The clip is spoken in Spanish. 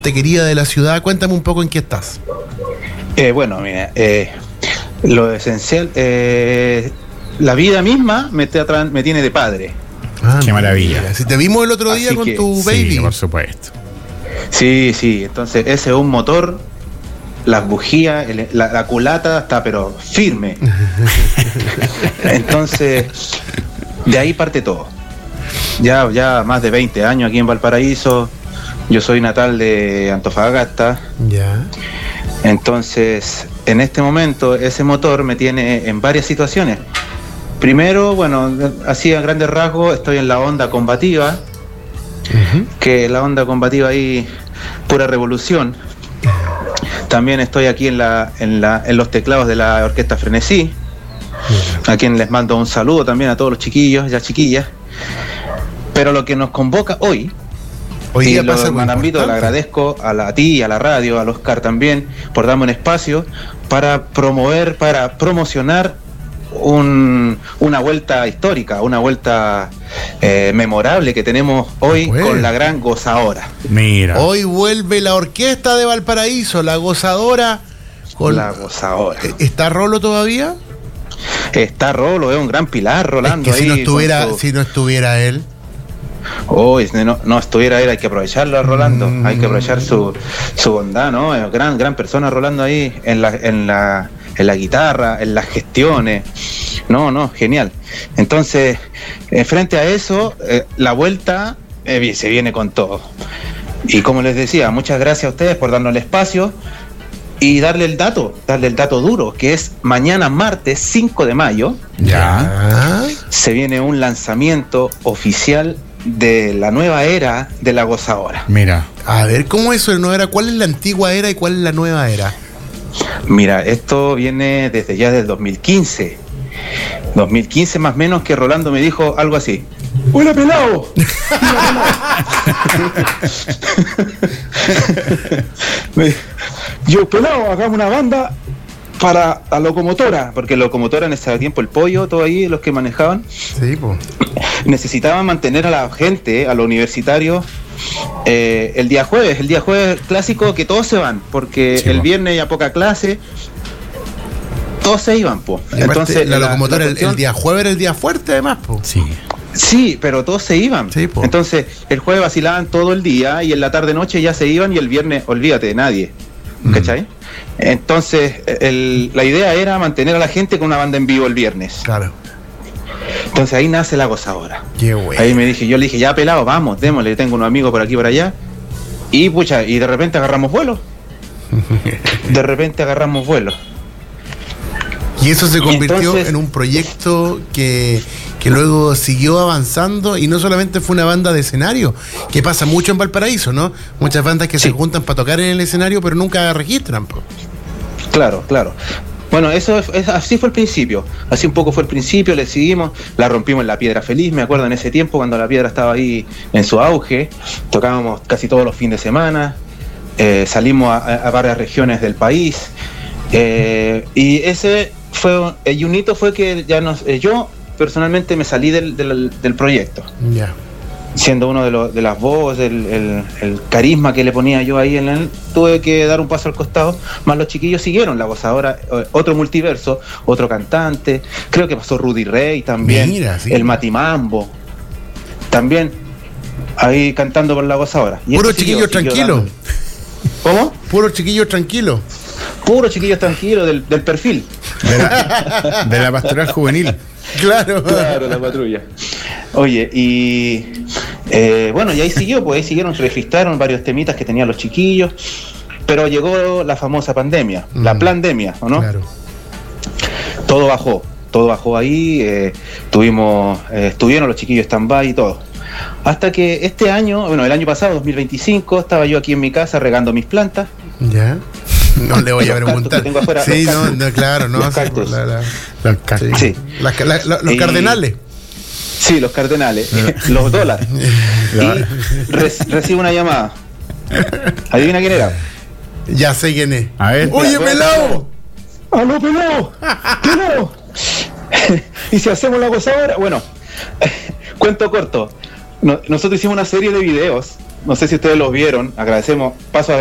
querida de la ciudad. Cuéntame un poco en qué estás. Bueno, mira, lo esencial, la vida misma me tiene de padre. Qué maravilla. Mira, si te vimos el otro día Así con que, tu baby. Sí, por supuesto. Sí, entonces ese es un motor, las bujías, la culata está pero firme. Entonces, de ahí parte todo. Ya más de 20 años aquí en Valparaíso. Yo soy natal de Antofagasta. Ya. Entonces, en este momento, ese motor me tiene en varias situaciones. Primero, bueno, así a grandes rasgos, estoy en la onda combativa, que la onda combativa ahí, pura revolución. También estoy aquí en los teclados de la orquesta Frenesí, a quien les mando un saludo también a todos los chiquillos y chiquillas. Pero lo que nos convoca hoy día pasa algo Manambito, le importante. agradezco a ti, a la radio, al Oscar también, por darme un espacio para promocionar una vuelta histórica, una vuelta memorable que tenemos hoy con la gran Gozadora. Mira. Hoy vuelve la orquesta de Valparaíso, la Gozadora. La Gozadora. ¿Está Rolo todavía? Está Rolo, es un gran pilar, Rolando. Es que si ahí no estuviera él. Si no estuviera él, hay que aprovecharlo a Rolando, hay que aprovechar su bondad, ¿no? Es gran persona Rolando ahí en la guitarra, en las gestiones. No, genial. Entonces, frente a eso, la vuelta se viene con todo. Y como les decía, muchas gracias a ustedes por darnos el espacio y darle el dato duro, que es mañana martes 5 de mayo. Ya. Se viene un lanzamiento oficial de la nueva era de la Gozadora. Mira. A ver, ¿cómo es eso de nueva era? ¿Cuál es la antigua era y cuál es la nueva era? Mira, esto viene desde ya del 2015. 2015 más o menos, que Rolando me dijo algo así. ¡Hola, pelado! Yo, pelado, hagamos una banda para la locomotora, porque locomotora en ese tiempo, el pollo, todo ahí, los que manejaban, Sí, pues. necesitaban mantener a la gente, a los universitarios, el día jueves clásico, que todos se van, porque Sí, el viernes ya poca clase, todos se iban, po. Entonces, la locomotora, cuestión- el día jueves era el día fuerte, además, pues. Sí. Sí, pero todos se iban. Sí, po. Entonces, el jueves vacilaban todo el día y en la tarde-noche ya se iban, y el viernes, olvídate de nadie. ¿Cachai? Entonces, la idea era mantener a la gente con una banda en vivo el viernes. Claro. Entonces ahí nace la Gozadora. Qué bueno. Ahí yo le dije, ya pelado, vamos, démosle, tengo unos amigos por aquí por allá. Y pucha, y de repente agarramos vuelo. Y eso se convirtió Entonces, en un proyecto que luego siguió avanzando, y no solamente fue una banda de escenario, que pasa mucho en Valparaíso, ¿no? Muchas bandas que se juntan para tocar en el escenario pero nunca registran, po. Claro. Bueno, así fue el principio. Así un poco fue el principio, le seguimos, la rompimos en La Piedra Feliz, me acuerdo en ese tiempo cuando La Piedra estaba ahí en su auge, tocábamos casi todos los fines de semana, salimos a varias regiones del país, y ese fue, el un hito fue que yo personalmente me salí del proyecto. Ya. Siendo uno de las voces, el carisma que le ponía yo ahí en él, tuve que dar un paso al costado, más los chiquillos siguieron la Gozadora, otro multiverso, otro cantante, creo que pasó Rudy Rey también, Mira, sí. el Matimambo, también ahí cantando por la Gozadora. Y Puro esto siguió chiquillo tranquilo. dándole. ¿Cómo? Puro chiquillo tranquilo. Puro chiquillos tranquilos del perfil. De la pastoral juvenil. Claro. Claro, la patrulla. Oye, y bueno, y ahí siguieron, se registraron varios temitas que tenían los chiquillos, pero llegó la famosa pandemia, la plandemia, ¿o no? Claro. Todo bajó ahí, estuvieron los chiquillos stand-by y todo. Hasta que este año, bueno, el año pasado, 2025, estaba yo aquí en mi casa regando mis plantas. Ya. No le voy a preguntar. que tengo afuera, Sí, los no, claro, no. los cactus. Sí. Sí. Los cardenales. Sí, los cardenales, los dólares. Y recibo una llamada. ¿Adivina quién era? Ya sé quién es. A ver. ¡Oye, pelado! ¡Aló, pelado! ¡Pelado! ¿Y si hacemos la Gozadora? Bueno, cuento corto. Nosotros hicimos una serie de videos no sé si ustedes los vieron, agradecemos, paso a